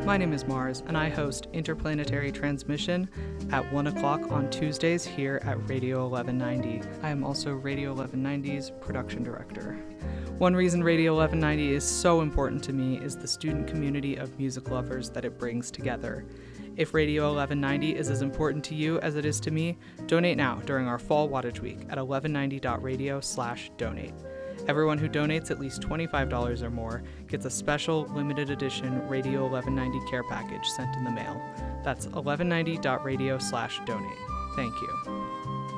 My name is Mars, and I host Interplanetary Transmission at 1 o'clock on Tuesdays here at Radio 1190. I am also Radio 1190's production director. One reason Radio 1190 is so important to me is the student community of music lovers that it brings together. If Radio 1190 is as important to you as it is to me, donate now during our Fall Wattage Week at 1190.radio/donate. Everyone who donates at least $25 or more gets a special limited edition Radio 1190 care package sent in the mail. That's 1190.radio/donate. Thank you.